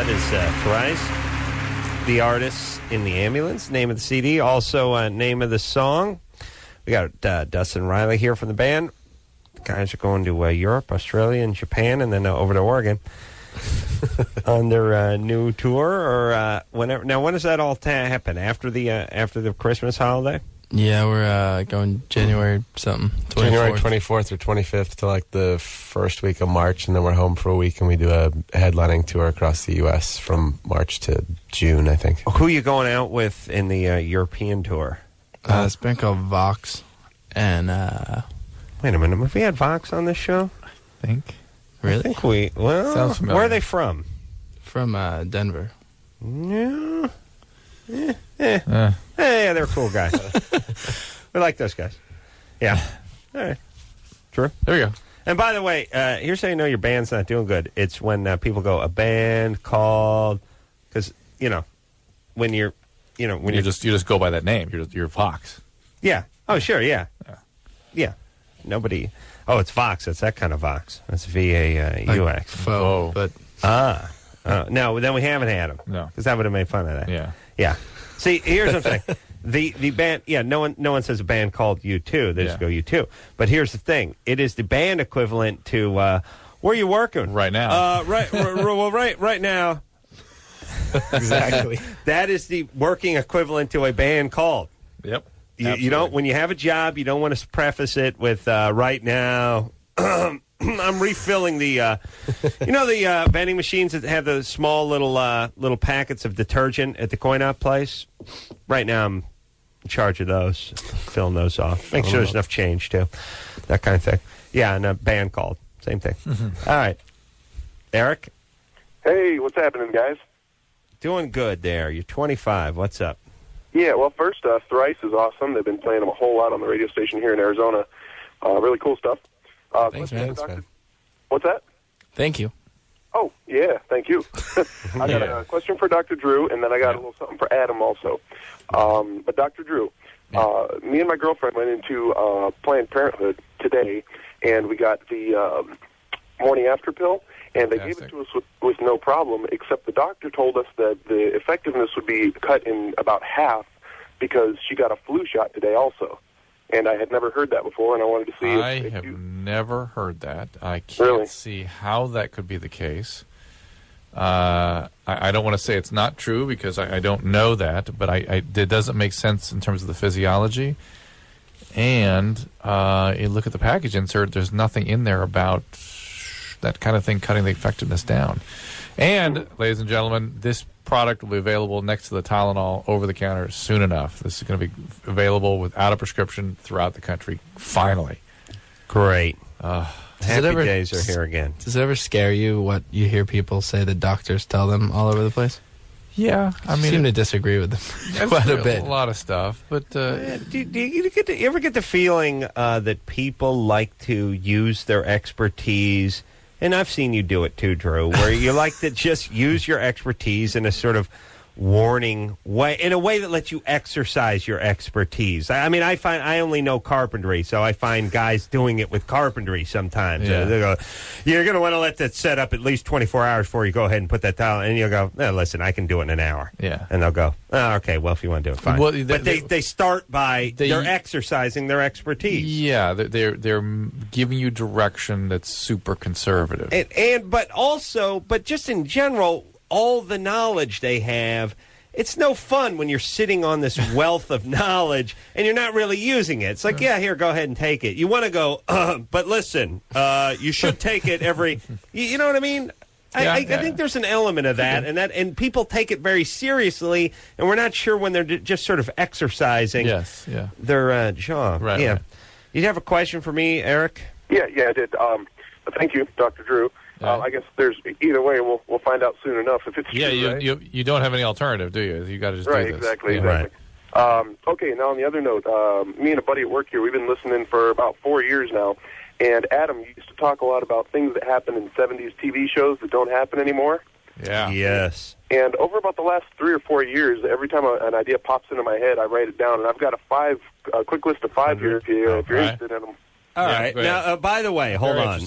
That is Thrice, the artist in the ambulance. Name of the CD, also name of the song. We got Dustin Riley here from the band. The guys are going to Europe, Australia, and Japan, and then over to Oregon on their new tour. Or whenever. Now, when does that all happen? After the Christmas holiday? Yeah, we're going January something. 24th. January 24th or 25th to like the first week of March, and then we're home for a week, and we do a headlining tour across the U.S. from March to June, I think. Who are you going out with in the European tour? It's a band called Vox, and... Wait a minute, have we had Vox on this show? I think. Really? I think we... Well, sounds familiar. Where are they from? From Denver. Yeah. Yeah, they're cool guys. We like those guys. Yeah. All right. True. There we go. And by the way, here's how you know your band's not doing good. It's when people go, a band called... Because, when you're... when you just go by that name. You're Fox. Yeah. Oh, sure, yeah. Yeah. Nobody... Oh, it's Vox. It's that kind of Vox. That's V-A-U-X. Faux, but... No, then we haven't had them. No. Because that would have made fun of that. Yeah. Yeah. See, here's what I'm saying. The band, no one says a band called U2. They just go U2. But here's the thing. It is the band equivalent to, where are you working? Right now. Right now. Exactly. That is the working equivalent to a band called. Yep. You don't, when you have a job, you don't want to preface it with, right now. I'm refilling the, the vending machines that have the small little packets of detergent at the coin-op place? Right now I'm in charge of those, filling those off. Make sure there's enough change, too. That kind of thing. Yeah, and a band called. Same thing. All right. Eric? Hey, what's happening, guys? Doing good there. You're 25. What's up? Yeah, well, first, Thrice is awesome. They've been playing them a whole lot on the radio station here in Arizona. Really cool stuff. Thanks, man. What's that? Thank you. Oh, yeah, thank you. I got a question for Dr. Drew, and then I got a little something for Adam also. But Dr. Drew, me and my girlfriend went into Planned Parenthood today, and we got the morning after pill, and they gave it to us with no problem, except the doctor told us that the effectiveness would be cut in about half because she got a flu shot today also. And I had never heard that before, and I wanted to see I have never heard that. I can't see how that could be the case. I don't want to say it's not true because I don't know that, but it doesn't make sense in terms of the physiology. And you look at the package insert, there's nothing in there about that kind of thing cutting the effectiveness down. And, ladies and gentlemen, this product will be available next to the Tylenol over the counter soon enough. This is going to be available without a prescription throughout the country, finally. Great. Happy days are here again. Does it ever scare you what you hear people say that doctors tell them all over the place? Yeah. I mean, seem to disagree with them quite a bit. A lot of stuff. But do you ever get the feeling that people like to use their expertise? And I've seen you do it too, Drew, where you like to just use your expertise in a sort of warning way, in a way that lets you exercise your expertise. I mean, I only know carpentry, so I find guys doing it with carpentry sometimes. Yeah. They go, you're going to want to let that set up at least 24 hours before you go ahead and put that tile, and you'll go, listen, I can do it in an hour. Yeah. And they'll go, okay, well, if you want to do it, fine. Well, but they start by, they're exercising their expertise. Yeah, they're giving you direction that's super conservative. But just in general, all the knowledge they have, it's no fun when you're sitting on this wealth of knowledge and you're not really using it. It's like, yeah, here, go ahead and take it. You want to go, but listen, you should take it every... You know what I mean? I think there's an element of that, and people take it very seriously, and we're not sure when they're just sort of exercising their job. Right, yeah. right. You have a question for me, Eric? Yeah, I did. Thank you, Dr. Drew. I guess there's either way. We'll find out soon enough if it's true. Yeah, right? you don't have any alternative, do you? You got to just do this. Exactly. Right. Okay. Now on the other note, me and a buddy at work here, we've been listening for about 4 years now. And Adam, you used to talk a lot about things that happened in 70s TV shows that don't happen anymore. Yeah. Yes. And over about the last 3 or 4 years, every time an idea pops into my head, I write it down. And I've got a quick list of 5 here if you're interested in them. All right. Now, by the way, hold on.